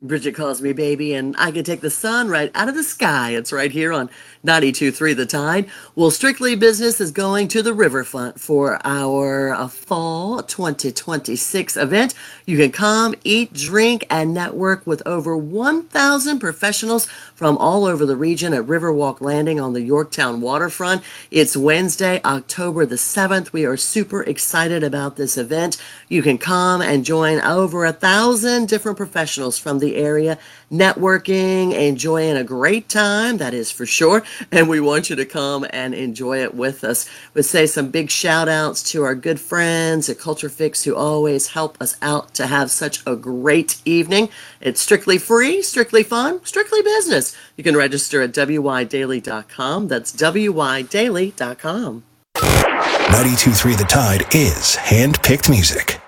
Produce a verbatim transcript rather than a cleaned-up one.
Bridget calls me baby, and I can take the sun right out of the sky. It's right here on ninety-two point three The Tide. Well, Strictly Business is going to the riverfront for our uh, fall twenty twenty-six event. You can come, eat, drink, and network with over one thousand professionals from all over the region at Riverwalk Landing on the Yorktown waterfront. It's Wednesday, October the seventh. We are super excited about this event. You can come and join over a thousand different professionals from the area, networking, enjoying a great time, that is for sure. And we want you to come and enjoy it with us. We'd say some big shout outs to our good friends at Culture Fix who always help us out to have such a great evening. It's strictly free, strictly fun, strictly business. You can register at w y daily dot com. That's w y daily dot com. ninety-two point three The Tide is hand-picked music.